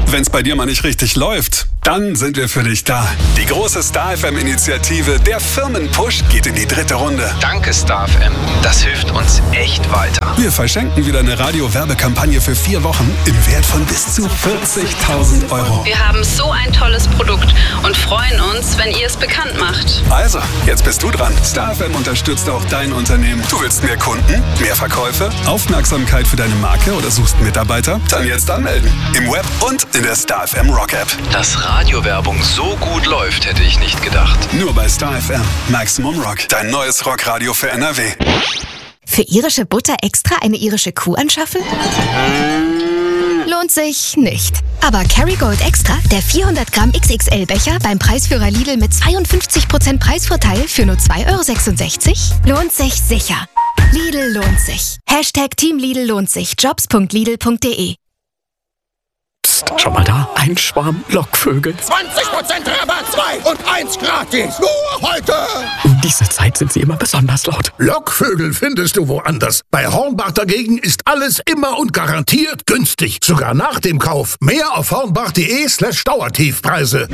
Wenn's bei dir mal nicht richtig läuft, dann sind wir für dich da. Die große Star FM-Initiative, der Firmenpush, geht in die 3. Runde. Danke, Star FM. Das hilft uns echt weiter. Wir verschenken wieder eine Radio-Werbekampagne für 4 Wochen im Wert von bis zu 40.000 Euro. Wir haben so ein tolles Produkt und freuen uns, wenn ihr es bekannt macht. Also, jetzt bist du dran. Star FM unterstützt auch dein Unternehmen. Du willst mehr Kunden, mehr Verkäufe, Aufmerksamkeit für deine Marke oder suchst Mitarbeiter? Dann jetzt anmelden. Im Web und in der Star FM Rock App. Dass Radiowerbung so gut läuft, hätte ich nicht gedacht. Nur bei Star FM. Maximum Rock. Dein neues Rockradio für NRW. Für irische Butter extra eine irische Kuh anschaffen? Lohnt sich nicht. Aber Kerrygold Extra, der 400 Gramm XXL-Becher beim Preisführer Lidl mit 52% Preisvorteil für nur 2,66 €, lohnt sich sicher. Lidl lohnt sich. #Team Lidl lohnt sich. Jobs.lidl.de. Psst, schau mal da. Ein Schwarm Lockvögel. 20% Rabatt, 2 und 1 gratis. Nur heute. Um diese Zeit sind sie immer besonders laut. Lockvögel findest du woanders. Bei Hornbach dagegen ist alles immer und garantiert günstig. Sogar nach dem Kauf. Mehr auf hornbach.de/Dauertiefpreise.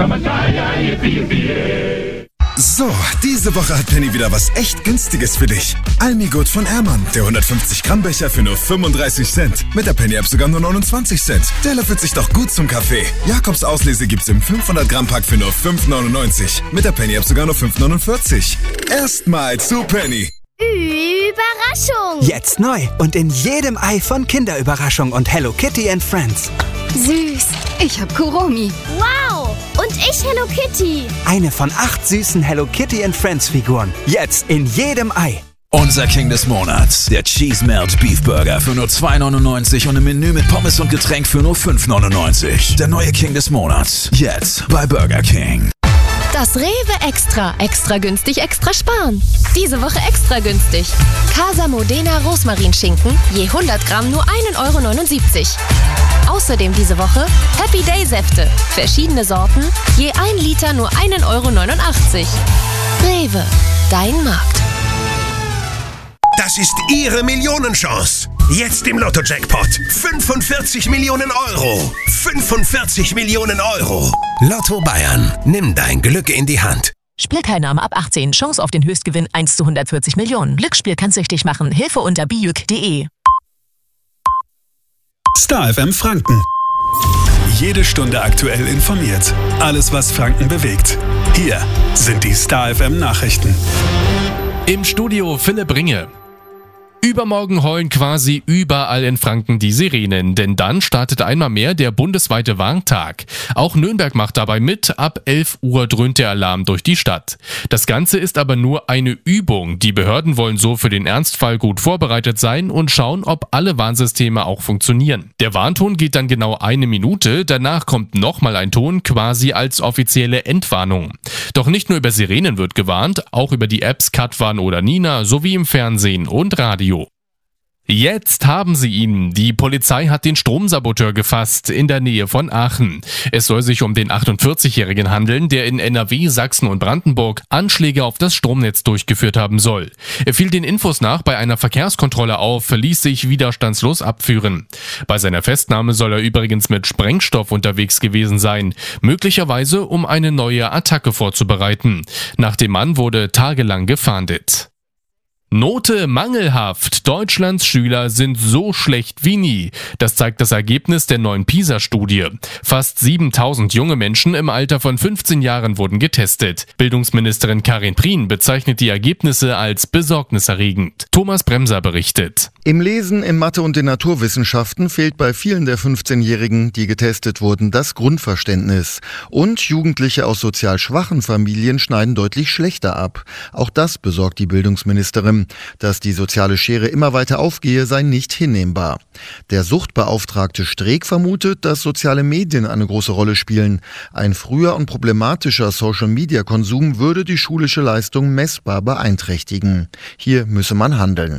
So, diese Woche hat Penny wieder was echt Günstiges für dich. Almigut von Ehrmann, der 150 Gramm Becher für nur 35 Cent. Mit der Penny-App sogar nur 29 Cent. Der löffelt sich doch gut zum Kaffee. Jakobs Auslese gibt's im 500 Gramm Pack für nur 5,99. Mit der Penny-App sogar nur 5,49. Erstmal zu Penny. Überraschung! Jetzt neu und in jedem Ei von Kinderüberraschung und Hello Kitty and Friends. Süß! Ich hab Kuromi. Wow! Und ich Hello Kitty. Eine von 8 süßen Hello Kitty and Friends Figuren. Jetzt in jedem Ei. Unser King des Monats, der Cheese Melt Beef Burger für nur 2,99 und im Menü mit Pommes und Getränk für nur 5,99. Der neue King des Monats, jetzt bei Burger King. Das Rewe Extra günstig, extra sparen. Diese Woche extra günstig. Casa Modena Rosmarinschinken, je 100 Gramm nur 1,79 €. Außerdem diese Woche Happy Day Säfte, verschiedene Sorten, je 1 Liter nur 1,89 €. Rewe, dein Markt. Das ist Ihre Millionenchance. Jetzt im Lotto-Jackpot. 45 Millionen Euro. 45 Millionen Euro. Lotto Bayern. Nimm dein Glück in die Hand. Spielteilnahme ab 18. Chance auf den Höchstgewinn 1 zu 140 Millionen. Glücksspiel kann süchtig machen. Hilfe unter bijuk.de. Star FM Franken. Jede Stunde aktuell informiert. Alles, was Franken bewegt. Hier sind die Star FM Nachrichten. Im Studio Philipp Ringe. Übermorgen heulen quasi überall in Franken die Sirenen, denn dann startet einmal mehr der bundesweite Warntag. Auch Nürnberg macht dabei mit, ab 11 Uhr dröhnt der Alarm durch die Stadt. Das Ganze ist aber nur eine Übung. Die Behörden wollen so für den Ernstfall gut vorbereitet sein und schauen, ob alle Warnsysteme auch funktionieren. Der Warnton geht dann genau 1 Minute, danach kommt nochmal ein Ton, quasi als offizielle Entwarnung. Doch nicht nur über Sirenen wird gewarnt, auch über die Apps Katwan oder Nina sowie im Fernsehen und Radio. Jetzt haben sie ihn. Die Polizei hat den Stromsaboteur gefasst in der Nähe von Aachen. Es soll sich um den 48-Jährigen handeln, der in NRW, Sachsen und Brandenburg Anschläge auf das Stromnetz durchgeführt haben soll. Er fiel den Infos nach bei einer Verkehrskontrolle auf, ließ sich widerstandslos abführen. Bei seiner Festnahme soll er übrigens mit Sprengstoff unterwegs gewesen sein, möglicherweise um eine neue Attacke vorzubereiten. Nach dem Mann wurde tagelang gefahndet. Note mangelhaft. Deutschlands Schüler sind so schlecht wie nie. Das zeigt das Ergebnis der neuen PISA-Studie. Fast 7000 junge Menschen im Alter von 15 Jahren wurden getestet. Bildungsministerin Karin Prien bezeichnet die Ergebnisse als besorgniserregend. Thomas Bremser berichtet. Im Lesen, in Mathe und den Naturwissenschaften fehlt bei vielen der 15-Jährigen, die getestet wurden, das Grundverständnis. Und Jugendliche aus sozial schwachen Familien schneiden deutlich schlechter ab. Auch das besorgt die Bildungsministerin. Dass die soziale Schere immer weiter aufgehe, sei nicht hinnehmbar. Der Suchtbeauftragte Streeck vermutet, dass soziale Medien eine große Rolle spielen. Ein früher und problematischer Social-Media-Konsum würde die schulische Leistung messbar beeinträchtigen. Hier müsse man handeln.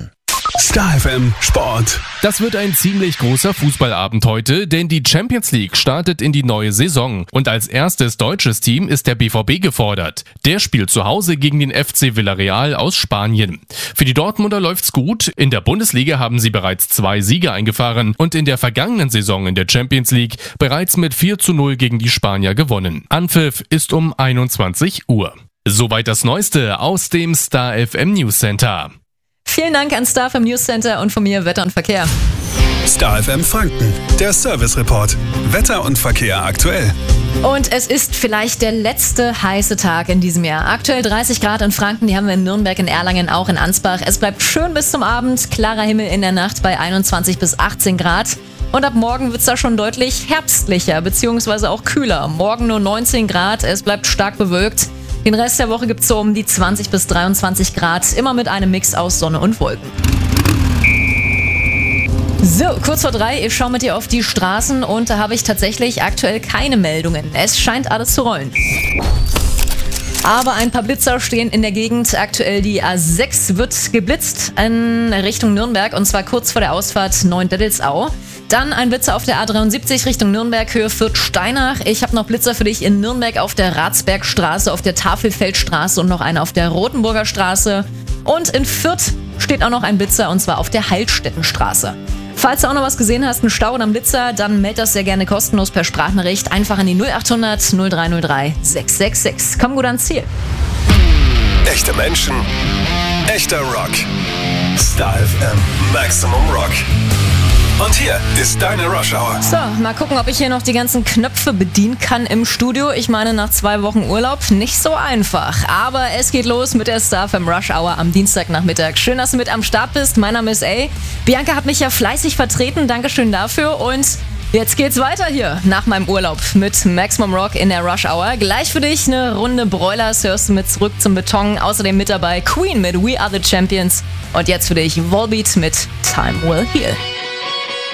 Star FM Sport. Das wird ein ziemlich großer Fußballabend heute, denn die Champions League startet in die neue Saison. Und als erstes deutsches Team ist der BVB gefordert. Der spielt zu Hause gegen den FC Villarreal aus Spanien. Für die Dortmunder läuft's gut. In der Bundesliga haben sie bereits 2 Siege eingefahren und in der vergangenen Saison in der Champions League bereits mit 4:0 gegen die Spanier gewonnen. Anpfiff ist um 21 Uhr. Soweit das Neueste aus dem Star FM News Center. Vielen Dank an Star FM News Center und von mir Wetter und Verkehr. Star FM Franken, der Service Report. Wetter und Verkehr aktuell. Und es ist vielleicht der letzte heiße Tag in diesem Jahr. Aktuell 30 Grad in Franken, die haben wir in Nürnberg, in Erlangen, auch in Ansbach. Es bleibt schön bis zum Abend, klarer Himmel in der Nacht bei 21 bis 18 Grad. Und ab morgen wird es da schon deutlich herbstlicher, beziehungsweise auch kühler. Morgen nur 19 Grad, es bleibt stark bewölkt. Den Rest der Woche gibt es so um die 20 bis 23 Grad, immer mit einem Mix aus Sonne und Wolken. So, kurz vor 3, ich schaue mit dir auf die Straßen und da habe ich tatsächlich aktuell keine Meldungen. Es scheint alles zu rollen. Aber ein paar Blitzer stehen in der Gegend. Aktuell die A6 wird geblitzt in Richtung Nürnberg und zwar kurz vor der Ausfahrt Neuendettelsau. Dann ein Blitzer auf der A73 Richtung Nürnberg, Höhe Fürth-Steinach. Ich habe noch Blitzer für dich in Nürnberg auf der Ratsbergstraße, auf der Tafelfeldstraße und noch einer auf der Rotenburger Straße. Und in Fürth steht auch noch ein Blitzer und zwar auf der Heilstättenstraße. Falls du auch noch was gesehen hast, einen Stau oder einen Blitzer, dann meld das sehr gerne kostenlos per Sprachnachricht. Einfach an die 0800 0303 666. Komm gut ans Ziel. Echte Menschen, echter Rock. Star FM Maximum Rock. Und hier ist deine Rush Hour. So, mal gucken, ob ich hier noch die ganzen Knöpfe bedienen kann im Studio. Ich meine, nach 2 Wochen Urlaub nicht so einfach. Aber es geht los mit der Star FM Rush Hour am Dienstagnachmittag. Schön, dass du mit am Start bist. Mein Name ist A. Bianca hat mich ja fleißig vertreten. Dankeschön dafür. Und jetzt geht's weiter hier nach meinem Urlaub mit Maximum Rock in der Rush Hour. Gleich für dich eine Runde Broilers, hörst du mit Zurück zum Beton. Außerdem mit dabei Queen mit We Are The Champions. Und jetzt für dich Volbeat mit Time Will Heal.